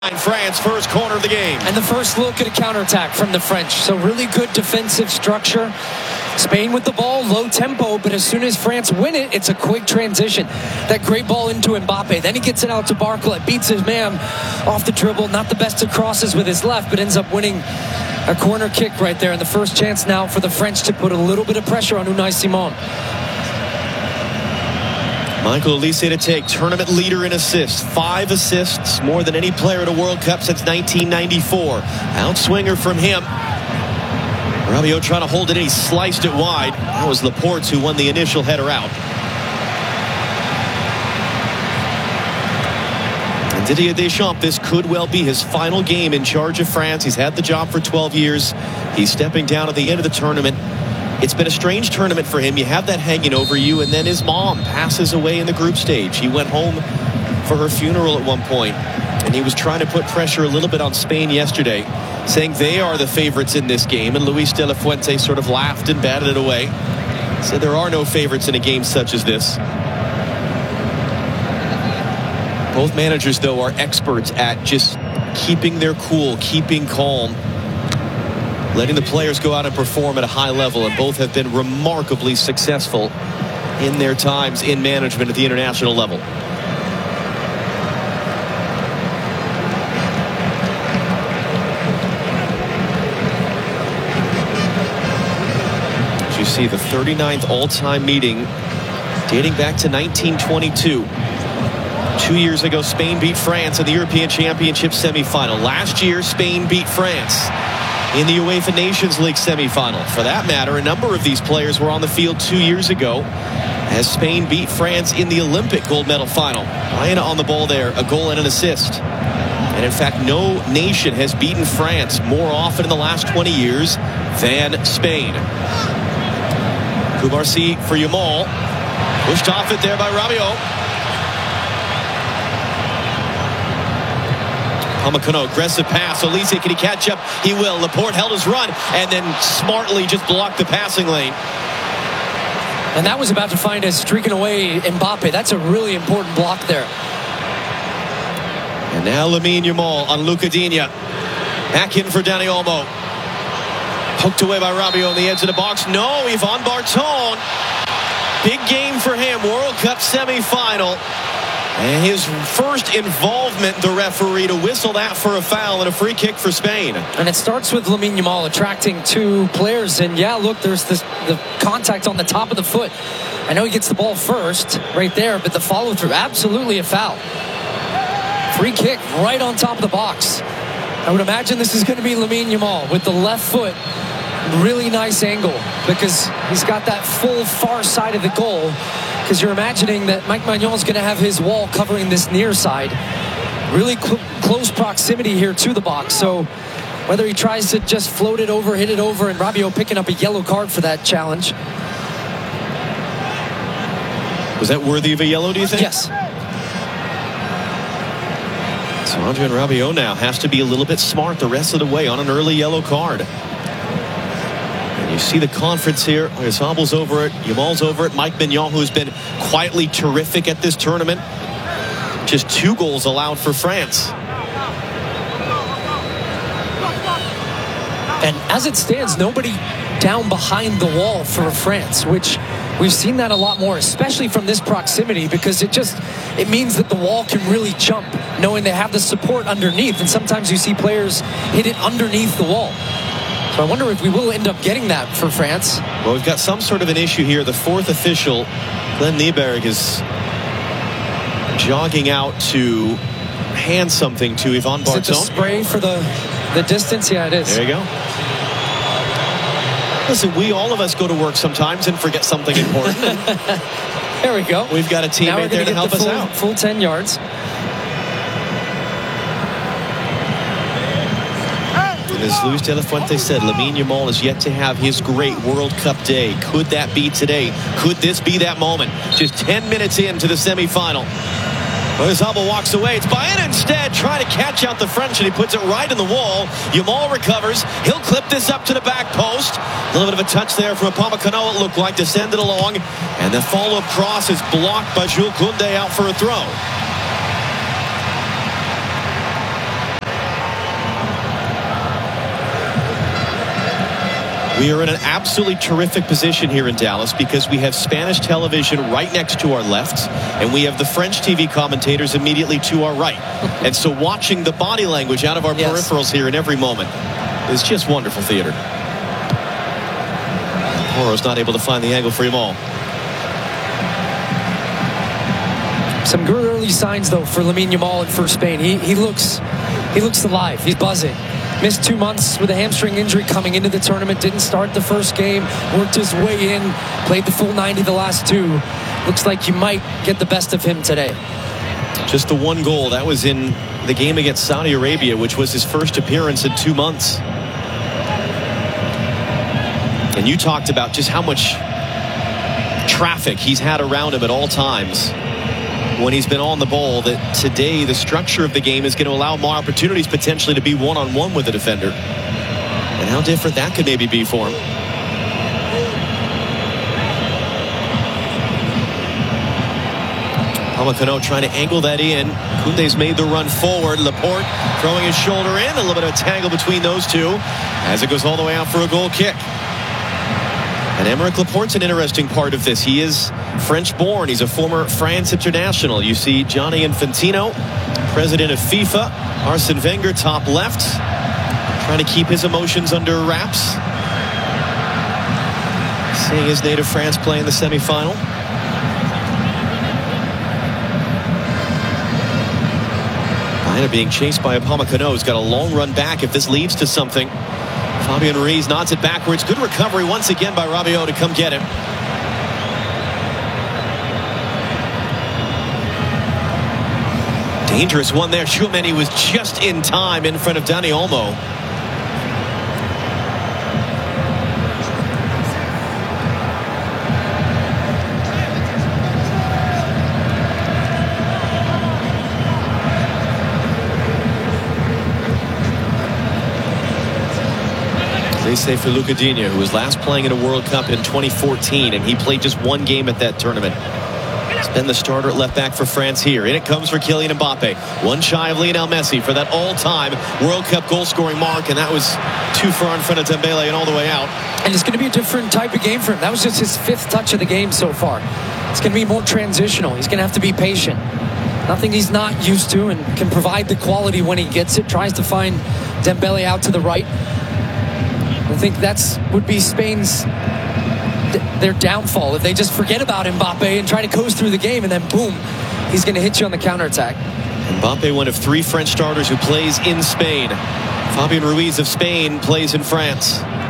France first corner of the game. And the first look at a counterattack from the French. So really good defensive structure. Spain with the ball, low tempo, but as soon as France win it, it's a quick transition. That great ball into Mbappe. Then he gets it out to Barcola, beats his man off the dribble. Not the best of crosses with his left, but ends up winning a corner kick right there. And the first chance now for the French to put a little bit of pressure on Unai Simon. Michael Olise to take, tournament leader in assists. 5 assists, more than any player at a World Cup since 1994. Outswinger from him. Rabiot trying to hold it in. He sliced it wide. That was Laporte who won the initial header out. And Didier Deschamps, this could well be his final game in charge of France. He's had the job for 12 years. He's stepping down at the end of the tournament. It's been a strange tournament for him. You have that hanging over you, and then his mom passes away in the group stage. He went home for her funeral at one point, and he was trying to put pressure a little bit on Spain yesterday, saying they are the favorites in this game, and Luis de la Fuente sort of laughed and batted it away. Said there are no favorites in a game such as this. Both managers, though, are experts at just keeping their cool, keeping calm, letting the players go out and perform at a high level, and both have been remarkably successful in their times in management at the international level. As you see, the 39th all-time meeting dating back to 1922. 2 years ago, Spain beat France in the European Championship semifinal. Last year, Spain beat France in the UEFA Nations League semifinal. For that matter, a number of these players were on the field 2 years ago as Spain beat France in the Olympic gold medal final. Baena on the ball there, a goal and an assist. And in fact, no nation has beaten France more often in the last 20 years than Spain. Koumarsi for Yamal. Pushed off it there by Rabiot. Upamecano, aggressive pass. Olise, can he catch up? He will. Laporte held his run and then smartly just blocked the passing lane. And that was about to find us streaking away Mbappe. That's a really important block there. And now Lamine Yamal on Luca Digne. Back in for Dani Olmo. Poked away by Rabiot on the edge of the box. No, Yvan Barton. Big game for him. World Cup semifinal. And his first involvement, the referee, to whistle that for a foul and a free kick for Spain. And it starts with Lamine Yamal attracting 2 players. And yeah, look, there's the contact on the top of the foot. I know he gets the ball first right there, but the follow through, absolutely a foul. Free kick right on top of the box. I would imagine this is going to be Lamine Yamal with the left foot. Really nice angle because he's got that full far side of the goal. Because you're imagining that Mike Maignan is going to have his wall covering this near side. Really close proximity here to the box. So whether he tries to just float it over, hit it over, and Rabiot picking up a yellow card for that challenge. Was that worthy of a yellow, do you think? Yes. So Adrien Rabiot now has to be a little bit smart the rest of the way on an early yellow card. You see the conference here. Sabel's over it. Yamal's over it. Mike Maignan, who's been quietly terrific at this tournament. Just 2 goals allowed for France. And as it stands, nobody down behind the wall for France, which we've seen that a lot more, especially from this proximity, because it means that the wall can really jump, knowing they have the support underneath. And sometimes you see players hit it underneath the wall. So I wonder if we will end up getting that for France. Well, we've got some sort of an issue here. The 4th official, Glenn Nieberg, is jogging out to hand something to Yvan Barton. Is it the spray for the distance? Yeah, it is. There you go. Listen, all of us go to work sometimes and forget something important. There we go. We've got a teammate there to help us out. Full 10 yards. As Luis de la Fuente said, Lamine Yamal is yet to have his great World Cup day. Could that be today? Could this be that moment? Just 10 minutes into the semifinal. Zabel walks away. It's Baena instead trying to catch out the French, and he puts it right in the wall. Yamal recovers. He'll clip this up to the back post. A little bit of a touch there from Upamecano, it looked like, to send it along. And the follow-up cross is blocked by Jules Koundé out for a throw. We are in an absolutely terrific position here in Dallas because we have Spanish television right next to our left, and we have the French TV commentators immediately to our right. And so watching the body language out of our peripherals here in every moment is just wonderful theater. Porro's not able to find the angle for Yamal. Some good early signs, though, for Lamine Yamal and for Spain. He looks alive. He's buzzing. Missed 2 months with a hamstring injury coming into the tournament. Didn't start the first game. Worked his way in. Played the full 90 the last 2. Looks like you might get the best of him today. Just the 1 goal. That was in the game against Saudi Arabia, which was his first appearance in 2 months. And you talked about just how much traffic he's had around him at all times when he's been on the ball, that today the structure of the game is going to allow more opportunities potentially to be one-on-one with the defender. And how different that could maybe be for him. Upamecano trying to angle that in. Koundé's made the run forward. Laporte throwing his shoulder in. A little bit of a tangle between those two as it goes all the way out for a goal kick. And Aymeric Laporte's an interesting part of this. He is French-born. He's a former France international. You see Gianni Infantino, president of FIFA. Arsene Wenger, top left, trying to keep his emotions under wraps. Seeing his native France play in the semifinal. Baena being chased by Upamecano. He's got a long run back if this leads to something. Fabian Ruiz nods it backwards. Good recovery once again by Rabiot to come get him. Dangerous one there. Tchouameni was just in time in front of Dani Olmo. They say for Lucadinho, who was last playing in a World Cup in 2014, and he played just 1 game at that tournament. He's been the starter at left back for France here. In it comes for Kylian Mbappe. 1 shy of Lionel Messi for that all-time World Cup goal-scoring mark, and that was too far in front of Dembele and all the way out. And it's going to be a different type of game for him. That was just his 5th touch of the game so far. It's going to be more transitional. He's going to have to be patient. Nothing he's not used to, and can provide the quality when he gets it. Tries to find Dembele out to the right. I think that's would be Spain's their downfall if they just forget about Mbappe and try to coast through the game, and then boom, he's going to hit you on the counterattack. Mbappe, one of 3 French starters who plays in Spain. Fabian Ruiz of Spain plays in France.